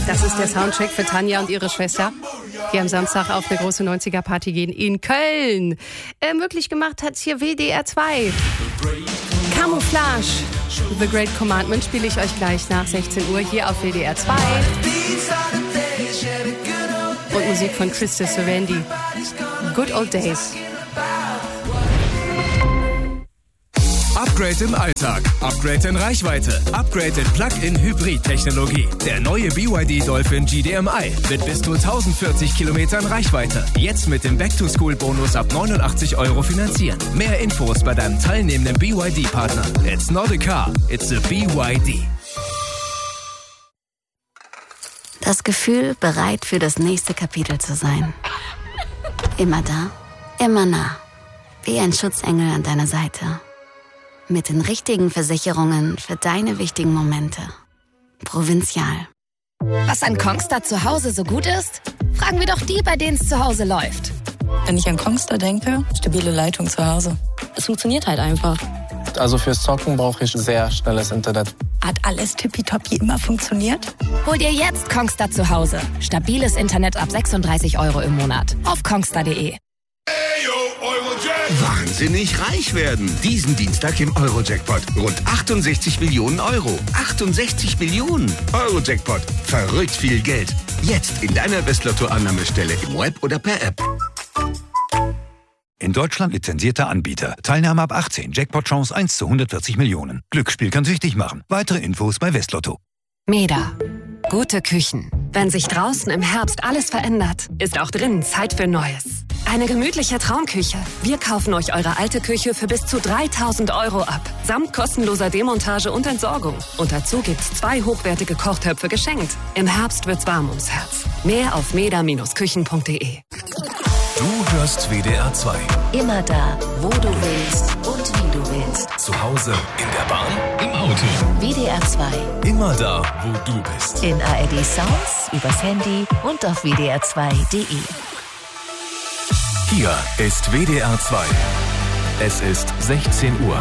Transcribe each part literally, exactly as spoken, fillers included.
Das ist der Soundtrack für Tanja und ihre Schwester, die am Samstag auf eine große neunziger-Party gehen in Köln. Äh, möglich gemacht hat's hier W D R zwei. Camouflage. The Great Commandment spiele ich euch gleich nach sechzehn Uhr hier auf W D R zwei. Und Musik von Christus Sorandi. Good Old Days. Upgrade im Alltag, Upgrade in Reichweite, Upgrade in Plug-in-Hybrid-Technologie. Der neue B Y D Dolphin G D M I mit bis zu tausendvierzig Kilometern Reichweite. Jetzt mit dem Back-to-School-Bonus ab neunundachtzig Euro finanzieren. Mehr Infos bei deinem teilnehmenden B Y D-Partner. It's not a car, it's a B Y D. Das Gefühl, bereit für das nächste Kapitel zu sein. Immer da, immer nah. Wie ein Schutzengel an deiner Seite. Mit den richtigen Versicherungen für deine wichtigen Momente. Provinzial. Was an Kongstar zu Hause so gut ist? Fragen wir doch die, bei denen es zu Hause läuft. Wenn ich an Kongstar denke, stabile Leitung zu Hause. Es funktioniert halt einfach. Also fürs Zocken brauche ich sehr schnelles Internet. Hat alles tippitoppi immer funktioniert? Hol dir jetzt Kongstar zu Hause. Stabiles Internet ab sechsunddreißig Euro im Monat. Auf kongstar punkt de. Wahnsinnig reich werden. Diesen Dienstag im Euro-Jackpot. Rund achtundsechzig Millionen Euro. achtundsechzig Millionen. Euro-Jackpot. Verrückt viel Geld. Jetzt in deiner Westlotto-Annahmestelle im Web oder per App. In Deutschland lizenzierter Anbieter. Teilnahme ab achtzehn. Jackpot-Chance eins zu hundertvierzig Millionen. Glücksspiel kann süchtig machen. Weitere Infos bei Westlotto. Meda. Gute Küchen. Wenn sich draußen im Herbst alles verändert, ist auch drinnen Zeit für Neues. Eine gemütliche Traumküche. Wir kaufen euch eure alte Küche für bis zu dreitausend Euro ab. Samt kostenloser Demontage und Entsorgung. Und dazu gibt's zwei hochwertige Kochtöpfe geschenkt. Im Herbst wird's warm ums Herz. Mehr auf meda Bindestrich küchen punkt de. Du hörst W D R zwei. Immer da, wo du willst und wie du willst. Zu Hause, in der Bahn, im Auto. W D R zwei. Immer da, wo du bist. In A R D Sounds, übers Handy und auf w d r zwei punkt de. Hier ist W D R zwei. Es ist sechzehn Uhr.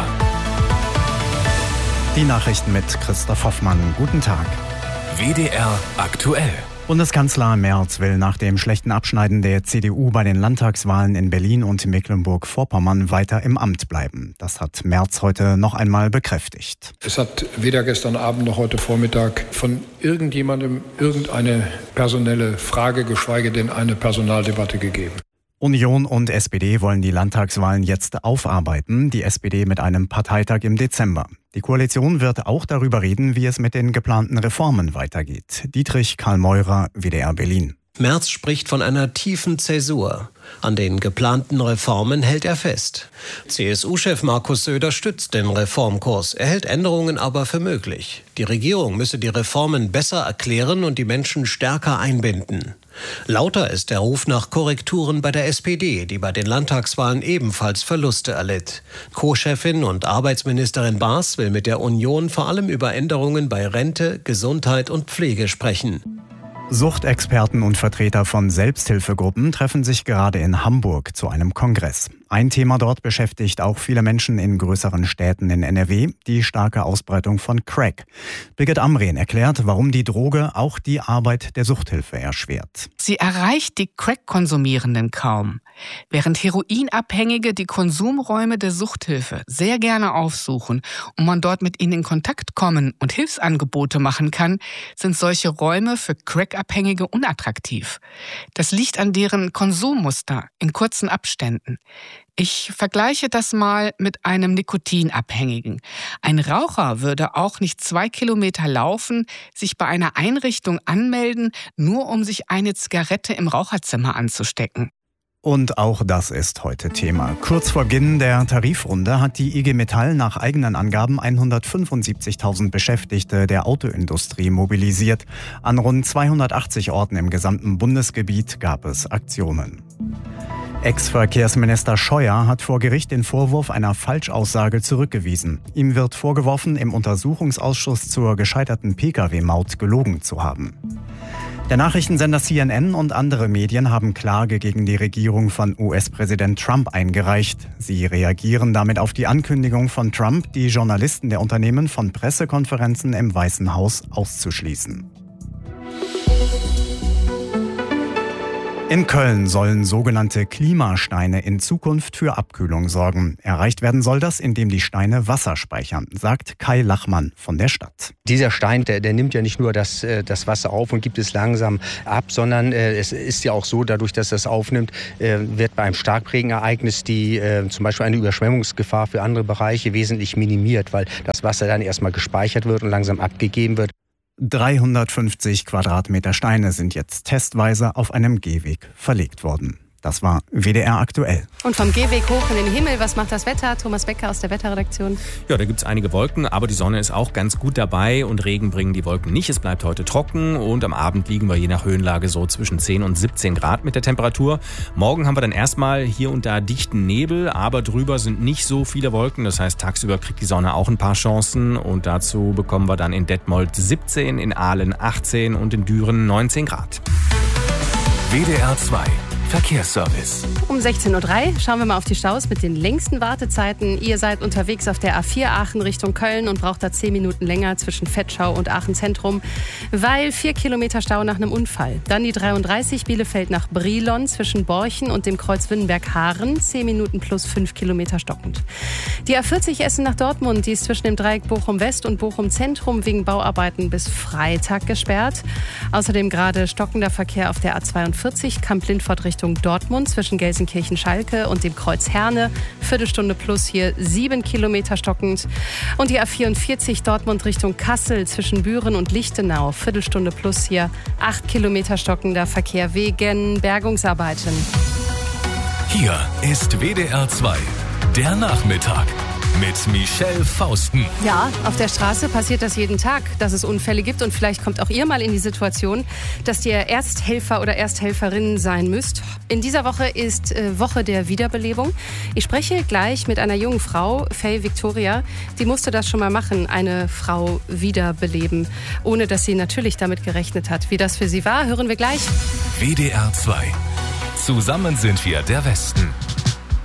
Die Nachrichten mit Christoph Hoffmann. Guten Tag. W D R aktuell. Bundeskanzler Merz will nach dem schlechten Abschneiden der C D U bei den Landtagswahlen in Berlin und Mecklenburg-Vorpommern weiter im Amt bleiben. Das hat Merz heute noch einmal bekräftigt. Es hat weder gestern Abend noch heute Vormittag von irgendjemandem irgendeine personelle Frage, geschweige denn eine Personaldebatte gegeben. Union und S P D wollen die Landtagswahlen jetzt aufarbeiten, die S P D mit einem Parteitag im Dezember. Die Koalition wird auch darüber reden, wie es mit den geplanten Reformen weitergeht. Dietrich Karl Meurer, W D R Berlin. Merz spricht von einer tiefen Zäsur. An den geplanten Reformen hält er fest. C S U-Chef Markus Söder stützt den Reformkurs. Er hält Änderungen aber für möglich. Die Regierung müsse die Reformen besser erklären und die Menschen stärker einbinden. Lauter ist der Ruf nach Korrekturen bei der S P D, die bei den Landtagswahlen ebenfalls Verluste erlitt. Co-Chefin und Arbeitsministerin Baas will mit der Union vor allem über Änderungen bei Rente, Gesundheit und Pflege sprechen. Suchtexperten und Vertreter von Selbsthilfegruppen treffen sich gerade in Hamburg zu einem Kongress. Ein Thema dort beschäftigt auch viele Menschen in größeren Städten in N R W, die starke Ausbreitung von Crack. Birgit Amrehn erklärt, warum die Droge auch die Arbeit der Suchthilfe erschwert. Sie erreicht die Crack-Konsumierenden kaum. Während Heroinabhängige die Konsumräume der Suchthilfe sehr gerne aufsuchen und man dort mit ihnen in Kontakt kommen und Hilfsangebote machen kann, sind solche Räume für Crack-Abhängige unattraktiv. Das liegt an deren Konsummuster in kurzen Abständen. Ich vergleiche das mal mit einem Nikotinabhängigen. Ein Raucher würde auch nicht zwei Kilometer laufen, sich bei einer Einrichtung anmelden, nur um sich eine Zigarette im Raucherzimmer anzustecken. Und auch das ist heute Thema. Kurz vor Beginn der Tarifrunde hat die I G Metall nach eigenen Angaben hundertfünfundsiebzigtausend Beschäftigte der Autoindustrie mobilisiert. An rund zweihundertachtzig Orten im gesamten Bundesgebiet gab es Aktionen. Ex-Verkehrsminister Scheuer hat vor Gericht den Vorwurf einer Falschaussage zurückgewiesen. Ihm wird vorgeworfen, im Untersuchungsausschuss zur gescheiterten P K W-Maut gelogen zu haben. Der Nachrichtensender C N N und andere Medien haben Klage gegen die Regierung von U S-Präsident Trump eingereicht. Sie reagieren damit auf die Ankündigung von Trump, die Journalisten der Unternehmen von Pressekonferenzen im Weißen Haus auszuschließen. In Köln sollen sogenannte Klimasteine in Zukunft für Abkühlung sorgen. Erreicht werden soll das, indem die Steine Wasser speichern, sagt Kai Lachmann von der Stadt. Dieser Stein, der, der nimmt ja nicht nur das, das Wasser auf und gibt es langsam ab, sondern äh, es ist ja auch so, dadurch, dass das aufnimmt, äh, wird bei einem Starkregenereignis die äh, zum Beispiel eine Überschwemmungsgefahr für andere Bereiche wesentlich minimiert, weil das Wasser dann erstmal gespeichert wird und langsam abgegeben wird. dreihundertfünfzig Quadratmeter Steine sind jetzt testweise auf einem Gehweg verlegt worden. Das war W D R aktuell. Und vom Gehweg hoch in den Himmel, was macht das Wetter? Thomas Becker aus der Wetterredaktion. Ja, da gibt es einige Wolken, aber die Sonne ist auch ganz gut dabei und Regen bringen die Wolken nicht. Es bleibt heute trocken und am Abend liegen wir je nach Höhenlage so zwischen zehn und siebzehn Grad mit der Temperatur. Morgen haben wir dann erstmal hier und da dichten Nebel, aber drüber sind nicht so viele Wolken. Das heißt, tagsüber kriegt die Sonne auch ein paar Chancen und dazu bekommen wir dann in Detmold siebzehn, in Aalen achtzehn und in Düren neunzehn Grad. W D R zwei Verkehrsservice. Um sechzehn Uhr drei schauen wir mal auf die Staus mit den längsten Wartezeiten. Ihr seid unterwegs auf der A vier Aachen Richtung Köln und braucht da zehn Minuten länger zwischen Vetschau und Aachen Zentrum, weil vier Kilometer Stau nach einem Unfall. Dann die dreiunddreißig Bielefeld nach Brilon zwischen Borchen und dem Kreuz Winnenberg-Haaren, zehn Minuten plus fünf Kilometer stockend. Die A vierzig Essen nach Dortmund, die ist zwischen dem Dreieck Bochum West und Bochum Zentrum wegen Bauarbeiten bis Freitag gesperrt. Außerdem gerade stockender Verkehr auf der A zweiundvierzig Kamp-Lindfort Richtung Dortmund zwischen Gelsenkirchen-Schalke und dem Kreuz Herne. Viertelstunde plus hier sieben Kilometer stockend. Und die A vierundvierzig Dortmund Richtung Kassel zwischen Büren und Lichtenau. Viertelstunde plus hier acht Kilometer stockender Verkehr wegen Bergungsarbeiten. Hier ist W D R zwei, der Nachmittag. Mit Michelle Fausten. Ja, auf der Straße passiert das jeden Tag, dass es Unfälle gibt. Und vielleicht kommt auch ihr mal in die Situation, dass ihr Ersthelfer oder Ersthelferin sein müsst. In dieser Woche ist äh, Woche der Wiederbelebung. Ich spreche gleich mit einer jungen Frau, Faye Victoria. Die musste das schon mal machen, eine Frau wiederbeleben. Ohne dass sie natürlich damit gerechnet hat. Wie das für sie war, hören wir gleich. W D R zwei. Zusammen sind wir der Westen.